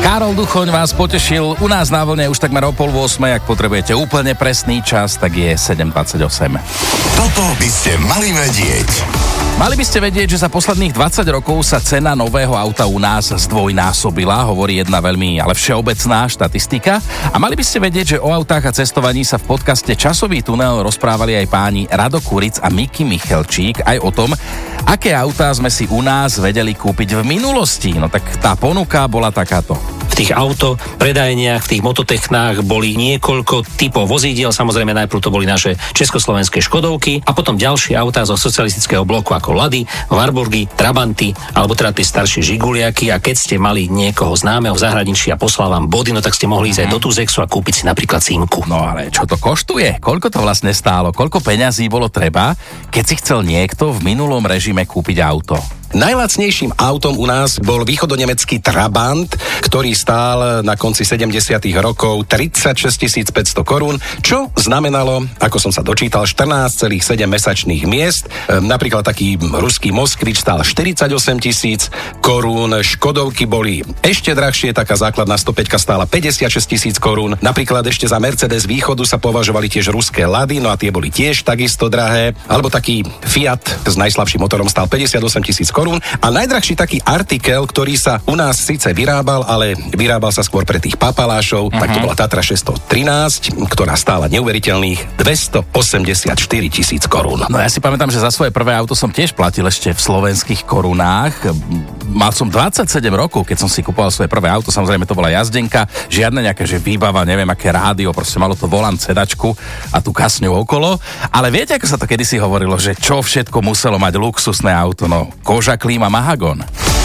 Karol Duchoň vás potešil. U nás na vlne už takmer o 7:30. Ak potrebujete úplne presný čas, tak je 7:28. Toto by ste mali vedieť. Mali by ste vedieť, že za posledných 20 rokov sa cena nového auta u nás zdvojnásobila, hovorí jedna veľmi, ale všeobecná štatistika. A mali by ste vedieť, že o autách a cestovaní sa v podcaste Časový tunel rozprávali aj páni Rado Kuric a Miky Michelčík aj o tom, aké autá sme si u nás vedeli kúpiť v minulosti. No tak tá ponuka bola takáto. V tých autopredajniach, v tých mototechnách boli niekoľko typov vozidiel. Samozrejme najprv to boli naše československé Škodovky a potom ďalšie autá zo socialistického bloku ako Lady, Warburgy, Trabanty alebo teda tie staršie Žiguliaky. A keď ste mali niekoho známeho v zahraničí a poslal vám body, no tak ste mohli ísť aj do Tuzexu a kúpiť si napríklad Simku. No ale čo to koštuje? Koľko to vlastne stálo? Koľko peňazí bolo treba, keď si chcel niekto v minulom režime kúpiť auto? Najlacnejším autom u nás bol východonemecký Trabant, ktorý stál na konci 70. rokov 36 500 korún, čo znamenalo, ako som sa dočítal, 14,7 mesačných miest. Napríklad taký ruský Moskvič stál 48 000 korún, Škodovky boli ešte drahšie, taká základná 105 stála 56 000 korún. Napríklad ešte za Mercedes východu sa považovali tiež ruské Lady, no a tie boli tiež takisto drahé. Alebo taký Fiat s najslabším motorom stál 58 000 korún. A najdrahší taký artikel, ktorý sa u nás síce vyrábal, ale vyrábal sa skôr pre tých papalášov, tak to bola Tatra 613, ktorá stála neuveriteľných 284 000 korún. No ja si pamätám, že za svoje prvé auto som tiež platil ešte v slovenských korunách. Mal som 27 rokov, keď som si kupoval svoje prvé auto, samozrejme to bola jazdenka, žiadne nejaké, že výbava, neviem aké rádio, proste malo to volant, sedačku a tú kasňu okolo. Ale viete, ako sa to kedysi hovorilo, že čo všetko muselo mať luxusné auto, no koža, klíma, mahagón.